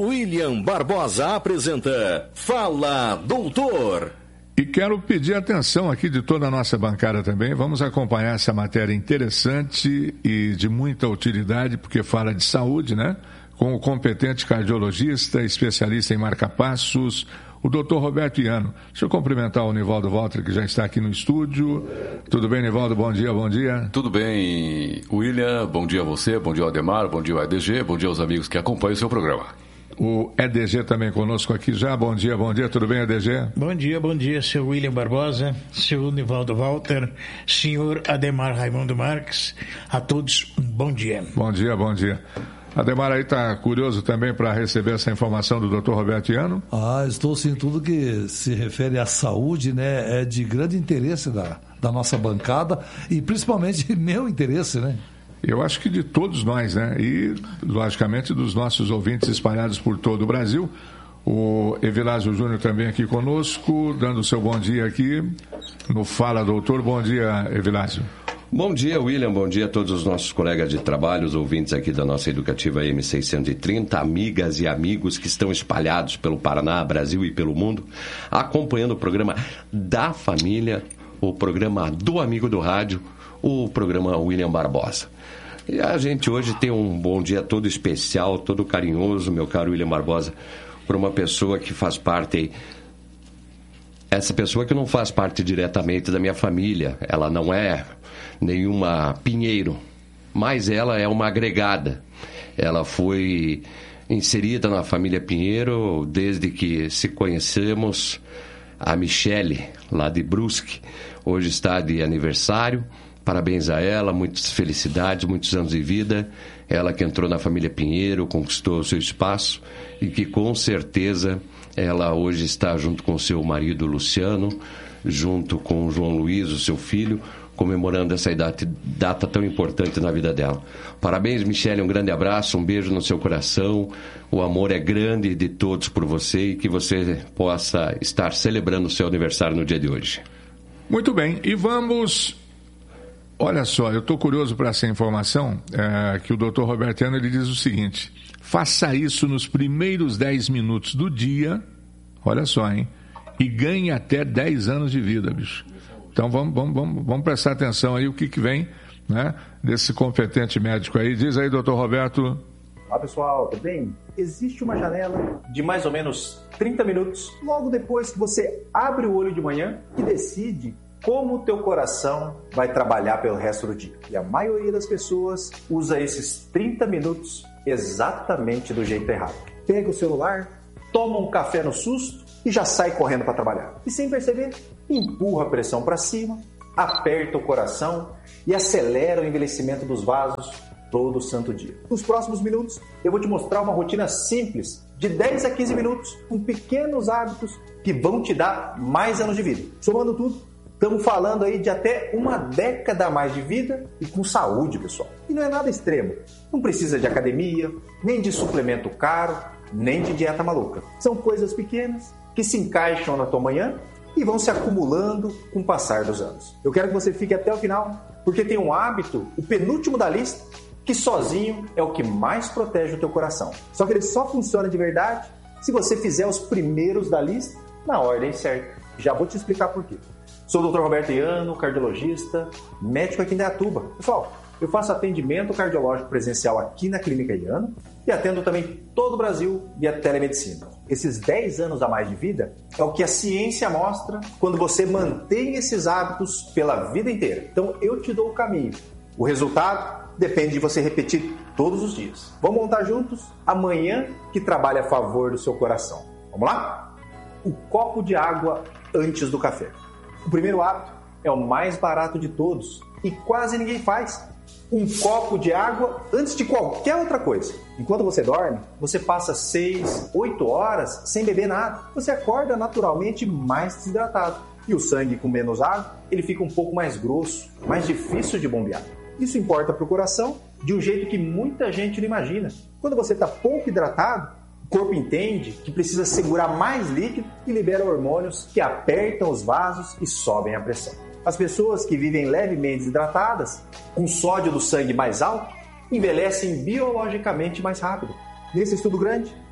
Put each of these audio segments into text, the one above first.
William Barbosa apresenta Fala Doutor. E quero pedir atenção aqui de toda a nossa bancada também. Vamos acompanhar essa matéria interessante e de muita utilidade, porque fala de saúde, né? Com o competente cardiologista, especialista em marca-passos, o Dr. Roberto Iano. Deixa eu cumprimentar o Nivaldo Walter, que já está aqui no estúdio. Tudo bem, Nivaldo? Bom dia, bom dia. Tudo bem, William. Bom dia a você, bom dia ao Ademar, bom dia ao EDG, bom dia aos amigos que acompanham o seu programa. O EDG também conosco aqui já. Bom dia, tudo bem, EDG? Bom dia, senhor William Barbosa, senhor Nivaldo Walter, senhor Ademar Raimundo Marques. A todos, um bom dia. Bom dia. Ademar aí está curioso também para receber essa informação do Dr. Roberto Iano? Estou sim, tudo que se refere à saúde, né, é de grande interesse da nossa bancada e principalmente meu interesse, né? Eu acho que de todos nós, né? E, logicamente, dos nossos ouvintes espalhados por todo o Brasil. O Evilásio Júnior também aqui conosco, dando o seu bom dia aqui no Fala Doutor. Bom dia, Evilásio. Bom dia, William. Bom dia a todos os nossos colegas de trabalho, os ouvintes aqui da nossa Educativa M630, amigas e amigos que estão espalhados pelo Paraná, Brasil e pelo mundo, acompanhando o programa da família, o programa do amigo do rádio, o programa William Barbosa. E a gente hoje tem um bom dia todo especial, todo carinhoso, meu caro William Barbosa, por uma pessoa que faz parte... Essa pessoa que não faz parte diretamente da minha família, ela não é nenhuma Pinheiro, mas ela é uma agregada. Ela foi inserida na família Pinheiro desde que se conhecemos. A Michele, lá de Brusque, hoje está de aniversário. Parabéns a ela, muitas felicidades, muitos anos de vida. Ela que entrou na família Pinheiro, conquistou o seu espaço e que com certeza ela hoje está junto com seu marido Luciano, junto com o João Luiz, o seu filho, comemorando essa data tão importante na vida dela. Parabéns, Michele, um grande abraço, um beijo no seu coração. O amor é grande de todos por você e que você possa estar celebrando o seu aniversário no dia de hoje. Muito bem, e vamos... Olha só, eu estou curioso para essa informação, que o Dr. Roberto Iano, ele diz o seguinte: faça isso nos primeiros 10 minutos do dia, olha só, hein, e ganhe até 10 anos de vida, bicho. Então vamos prestar atenção aí o que vem, né, desse competente médico aí. Diz aí, Dr. Roberto. Olá, pessoal, tudo bem? Existe uma janela de mais ou menos 30 minutos, logo depois que você abre o olho de manhã e decide como o teu coração vai trabalhar pelo resto do dia. E a maioria das pessoas usa esses 30 minutos exatamente do jeito errado. Pega o celular, toma um café no susto e já sai correndo para trabalhar. E sem perceber, empurra a pressão para cima, aperta o coração e acelera o envelhecimento dos vasos todo santo dia. Nos próximos minutos, eu vou te mostrar uma rotina simples de 10 a 15 minutos com pequenos hábitos que vão te dar mais anos de vida. Somando tudo, estamos falando aí de até uma década a mais de vida e com saúde, pessoal. E não é nada extremo. Não precisa de academia, nem de suplemento caro, nem de dieta maluca. São coisas pequenas que se encaixam na tua manhã e vão se acumulando com o passar dos anos. Eu quero que você fique até o final, porque tem um hábito, o penúltimo da lista, que sozinho é o que mais protege o teu coração. Só que ele só funciona de verdade se você fizer os primeiros da lista na ordem certa. Já vou te explicar por quê. Sou o Dr. Roberto Iano, cardiologista, médico aqui em Indaiatuba. Pessoal, eu faço atendimento cardiológico presencial aqui na Clínica Iano e atendo também todo o Brasil via telemedicina. Esses 10 anos a mais de vida é o que a ciência mostra quando você mantém esses hábitos pela vida inteira. Então eu te dou o caminho. O resultado depende de você repetir todos os dias. Vamos montar juntos a manhã que trabalha a favor do seu coração. Vamos lá? O copo de água antes do café. O primeiro hábito é o mais barato de todos e quase ninguém faz. Um copo de água antes de qualquer outra coisa. Enquanto você dorme, você passa 6, 8 horas sem beber nada. Você acorda naturalmente mais desidratado. E o sangue com menos água, ele fica um pouco mais grosso, mais difícil de bombear. Isso importa para o coração de um jeito que muita gente não imagina. Quando você está pouco hidratado, o corpo entende que precisa segurar mais líquido e libera hormônios que apertam os vasos e sobem a pressão. As pessoas que vivem levemente desidratadas, com sódio do sangue mais alto, envelhecem biologicamente mais rápido. Nesse estudo grande,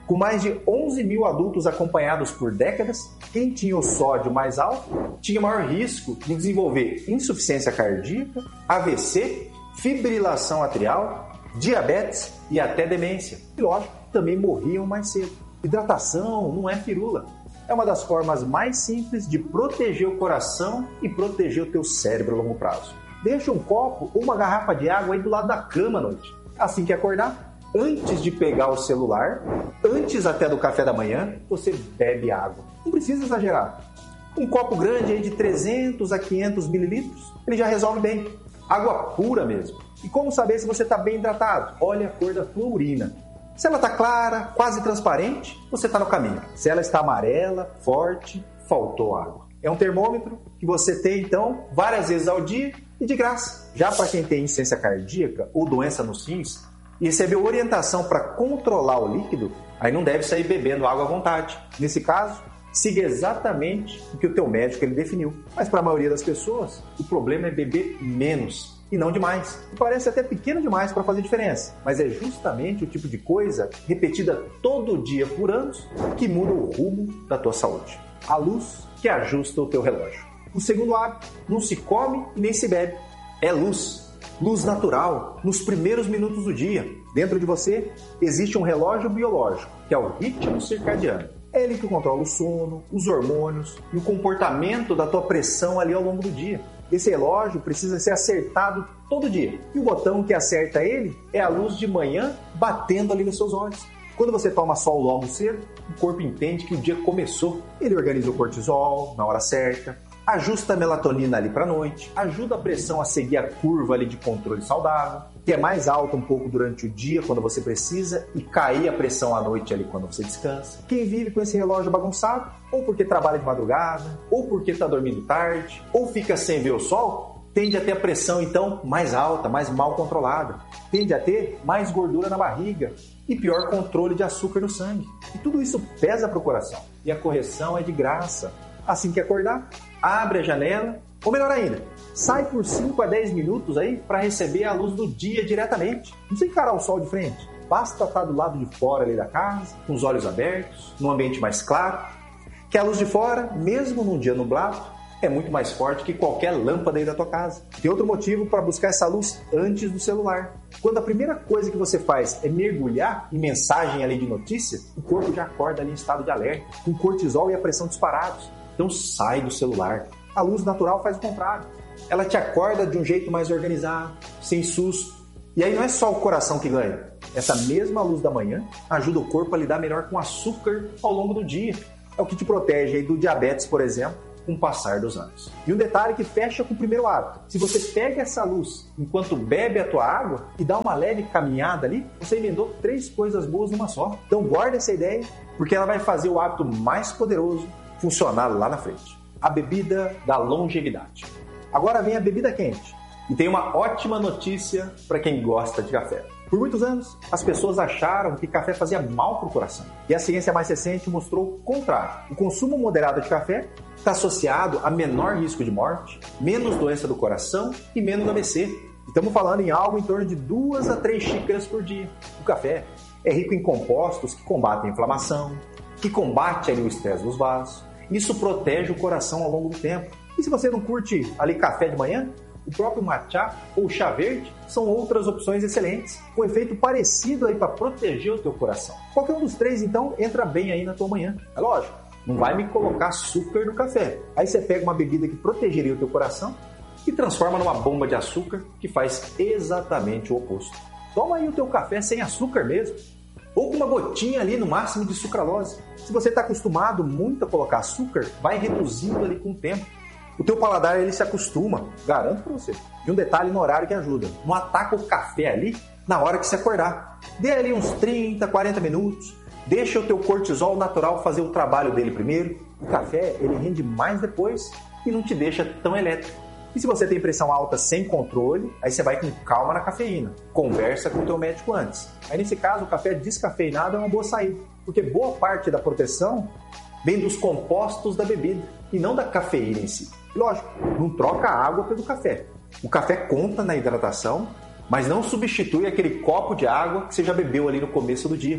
Com mais de 11 mil adultos acompanhados por décadas, quem tinha o sódio mais alto tinha maior risco de desenvolver insuficiência cardíaca, AVC, fibrilação atrial, diabetes e até demência. E lógico, também morriam mais cedo. Hidratação não é firula. É uma das formas mais simples de proteger o coração e proteger o teu cérebro a longo prazo. Deixa um copo ou uma garrafa de água aí do lado da cama à noite. Assim que acordar, antes de pegar o celular, antes até do café da manhã, você bebe água. Não precisa exagerar. Um copo grande aí de 300 a 500 mililitros, ele já resolve bem. Água pura mesmo. E como saber se você está bem hidratado? Olha a cor da tua urina. Se ela está clara, quase transparente, você está no caminho. Se ela está amarela, forte, faltou água. É um termômetro que você tem, então, várias vezes ao dia e de graça. Já para quem tem insuficiência cardíaca ou doença nos rins, e recebeu orientação para controlar o líquido, aí não deve sair bebendo água à vontade. Nesse caso, siga exatamente o que o teu médico ele definiu. Mas para a maioria das pessoas, o problema é beber menos e não demais. E parece até pequeno demais para fazer diferença, mas é justamente o tipo de coisa repetida todo dia por anos que muda o rumo da tua saúde. A luz que ajusta o teu relógio. O segundo hábito, não se come e nem se bebe. É luz. Luz natural, nos primeiros minutos do dia. Dentro de você existe um relógio biológico, que é o ritmo circadiano. É ele que controla o sono, os hormônios e o comportamento da tua pressão ali ao longo do dia. Esse relógio precisa ser acertado todo dia. E o botão que acerta ele é a luz de manhã batendo ali nos seus olhos. Quando você toma sol logo cedo, o corpo entende que o dia começou. Ele organiza o cortisol na hora certa, ajusta a melatonina ali para a noite, ajuda a pressão a seguir a curva ali de controle saudável, que é mais alta um pouco durante o dia quando você precisa e cair a pressão à noite ali quando você descansa. Quem vive com esse relógio bagunçado, ou porque trabalha de madrugada, ou porque está dormindo tarde, ou fica sem ver o sol, tende a ter a pressão então mais alta, mais mal controlada, tende a ter mais gordura na barriga e pior controle de açúcar no sangue. E tudo isso pesa para o coração e a correção é de graça. Assim que acordar, abre a janela, ou melhor ainda, sai por 5 a 10 minutos aí para receber a luz do dia diretamente. Não precisa encarar o sol de frente, basta estar do lado de fora ali da casa, com os olhos abertos, num ambiente mais claro, que a luz de fora, mesmo num dia nublado, é muito mais forte que qualquer lâmpada aí da tua casa. Tem outro motivo para buscar essa luz antes do celular. Quando a primeira coisa que você faz é mergulhar em mensagem ali de notícia, o corpo já acorda ali em estado de alerta, com cortisol e a pressão disparados. Então sai do celular. A luz natural faz o contrário. Ela te acorda de um jeito mais organizado, sem susto. E aí não é só o coração que ganha. Essa mesma luz da manhã ajuda o corpo a lidar melhor com açúcar ao longo do dia. É o que te protege aí do diabetes, por exemplo, com o passar dos anos. E um detalhe que fecha com o primeiro hábito. Se você pega essa luz enquanto bebe a tua água e dá uma leve caminhada ali, você emendou 3 coisas boas numa só. Então guarda essa ideia, porque ela vai fazer o hábito mais poderoso funcionar lá na frente. A bebida da longevidade. Agora vem a bebida quente. E tem uma ótima notícia para quem gosta de café. Por muitos anos, as pessoas acharam que café fazia mal para o coração. E a ciência mais recente mostrou o contrário. O consumo moderado de café está associado a menor risco de morte, menos doença do coração e menos AVC. Estamos falando em algo em torno de 2 a 3 xícaras por dia. O café é rico em compostos que combatem a inflamação, que combate ali o estresse dos vasos. Isso protege o coração ao longo do tempo. E se você não curte ali café de manhã, o próprio matcha ou chá verde são outras opções excelentes, com efeito parecido aí para proteger o teu coração. Qualquer um dos 3, então, entra bem aí na tua manhã. É lógico, não vai me colocar açúcar no café. Aí você pega uma bebida que protegeria o teu coração e transforma numa bomba de açúcar que faz exatamente o oposto. Toma aí o teu café sem açúcar mesmo, ou com uma gotinha ali no máximo de sucralose. Se você está acostumado muito a colocar açúcar, vai reduzindo ali com o tempo. O teu paladar ele se acostuma, garanto para você. E um detalhe no horário que ajuda. Não ataca o café ali na hora que você acordar. Dê ali uns 30, 40 minutos. Deixa o teu cortisol natural fazer o trabalho dele primeiro. O café ele rende mais depois e não te deixa tão elétrico. E se você tem pressão alta sem controle, aí você vai com calma na cafeína. Conversa com o teu médico antes. Aí nesse caso, o café descafeinado é uma boa saída, porque boa parte da proteção vem dos compostos da bebida e não da cafeína em si. Lógico, não troca a água pelo café. O café conta na hidratação, mas não substitui aquele copo de água que você já bebeu ali no começo do dia.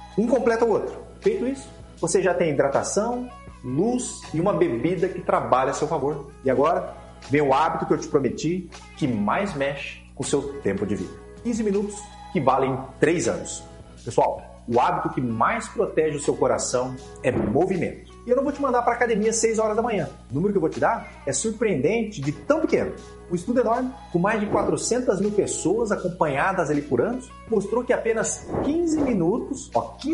Um completa o outro. Feito isso, você já tem hidratação, luz e uma bebida que trabalha a seu favor. E agora, vem o hábito que eu te prometi, que mais mexe com o seu tempo de vida. 15 minutos que valem 3 anos. Pessoal, o hábito que mais protege o seu coração é movimento. E eu não vou te mandar para a academia às 6 horas da manhã. O número que eu vou te dar é surpreendente de tão pequeno. Um estudo enorme, com mais de 400 mil pessoas acompanhadas ali por anos, mostrou que apenas 15 minutos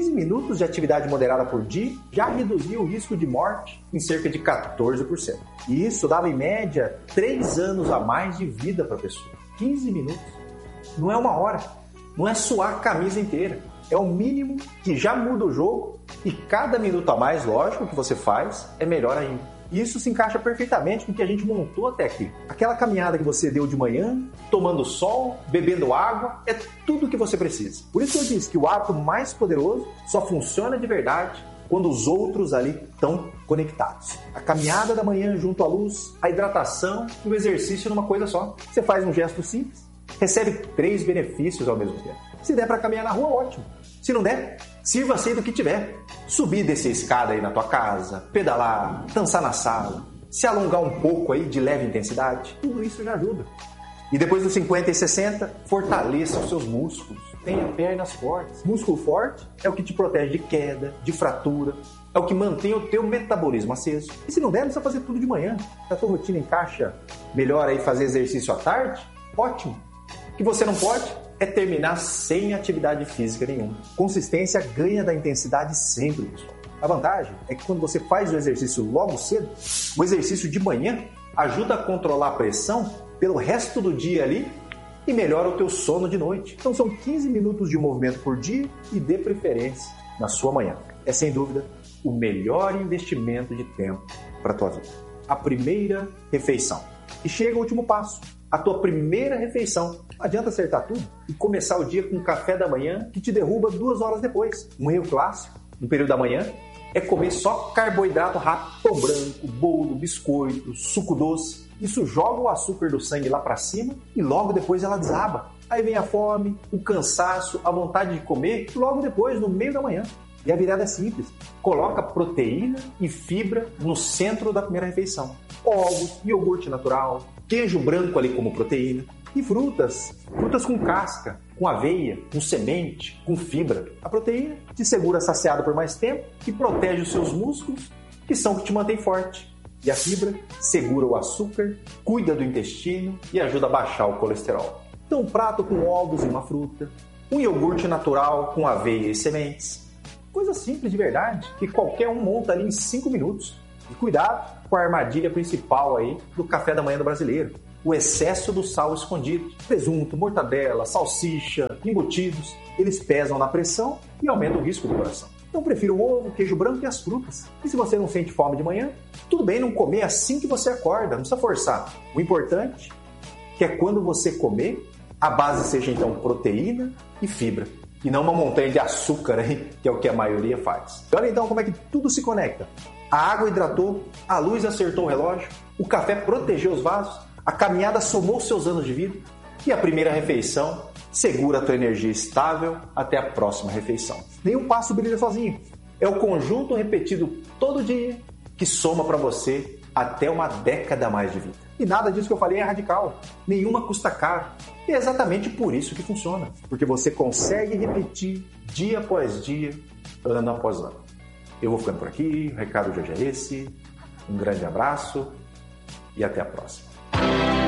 de atividade moderada por dia já reduzia o risco de morte em cerca de 14%. E isso dava, em média, 3 anos a mais de vida para a pessoa. 15 minutos. Não é 1 hora. Não é suar a camisa inteira. É o mínimo que já muda o jogo e cada minuto a mais, lógico, que você faz é melhor ainda. E isso se encaixa perfeitamente com o que a gente montou até aqui. Aquela caminhada que você deu de manhã, tomando sol, bebendo água, é tudo o que você precisa. Por isso eu disse que o hábito mais poderoso só funciona de verdade quando os outros ali estão conectados. A caminhada da manhã junto à luz, a hidratação e o exercício numa coisa só. Você faz um gesto simples, recebe 3 benefícios ao mesmo tempo. Se der para caminhar na rua, ótimo. Se não der, sirva-se do que tiver. Subir e descer a escada aí na tua casa, pedalar, dançar na sala, se alongar um pouco aí de leve intensidade, tudo isso já ajuda. E depois dos 50 e 60, fortaleça os seus músculos. Tenha pernas fortes. Músculo forte é o que te protege de queda, de fratura, é o que mantém o teu metabolismo aceso. E se não der, não precisa fazer tudo de manhã. Se a tua rotina encaixa melhor aí fazer exercício à tarde, ótimo. O que você não pode é terminar sem atividade física nenhuma. Consistência ganha da intensidade sempre, pessoal. A vantagem é que quando você faz o exercício logo cedo, o exercício de manhã ajuda a controlar a pressão pelo resto do dia ali e melhora o teu sono de noite. Então são 15 minutos de movimento por dia e dê preferência na sua manhã. É sem dúvida o melhor investimento de tempo para a tua vida. A primeira refeição. E chega o último passo. A tua primeira refeição. Não adianta acertar tudo e começar o dia com um café da manhã que te derruba 2 horas depois. Um erro clássico, no período da manhã, é comer só carboidrato rápido, pão branco, bolo, biscoito, suco doce. Isso joga o açúcar do sangue lá para cima e logo depois ela desaba. Aí vem a fome, o cansaço, a vontade de comer logo depois, no meio da manhã. E a virada é simples. Coloca proteína e fibra no centro da primeira refeição. Ovos, iogurte natural, queijo branco ali como proteína. E frutas com casca, com aveia, com semente, com fibra. A proteína te segura saciado por mais tempo e protege os seus músculos, que são o que te mantém forte. E a fibra segura o açúcar, cuida do intestino e ajuda a baixar o colesterol. Então um prato com ovos e uma fruta, um iogurte natural com aveia e sementes. Coisa simples de verdade, que qualquer um monta ali em 5 minutos. E cuidado com a armadilha principal aí do café da manhã do brasileiro. O excesso do sal escondido. Presunto, mortadela, salsicha, embutidos, eles pesam na pressão e aumentam o risco do coração. Então prefiro o ovo, queijo branco e as frutas. E se você não sente fome de manhã, tudo bem não comer assim que você acorda, não precisa forçar. O importante é que quando você comer, a base seja então proteína e fibra. E não uma montanha de açúcar, hein? Que é o que a maioria faz. Olha então como é que tudo se conecta. A água hidratou, a luz acertou o relógio, o café protegeu os vasos, a caminhada somou seus anos de vida e a primeira refeição segura a tua energia estável até a próxima refeição. Nenhum passo brilha sozinho. É o conjunto repetido todo dia que soma para você até uma década a mais de vida. E nada disso que eu falei é radical. Nenhuma custa caro. E é exatamente por isso que funciona. Porque você consegue repetir dia após dia, ano após ano. Eu vou ficando por aqui. O recado de hoje é esse. Um grande abraço e até a próxima.